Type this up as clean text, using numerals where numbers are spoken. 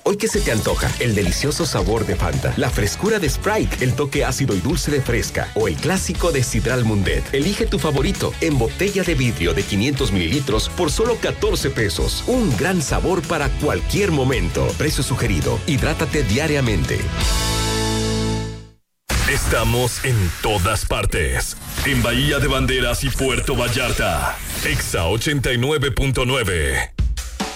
¿Hoy qué se te antoja? El delicioso sabor de Fanta, la frescura de Sprite, el toque ácido y dulce de Fresca o el clásico de Sidral Mundet. Elige tu favorito en botella de vidrio de 500 mililitros por solo 14 pesos. Un gran sabor para cualquier momento. Precio sugerido. Hidrátate diariamente. Estamos en todas partes. En Bahía de Banderas y Puerto Vallarta. Exa 89.9.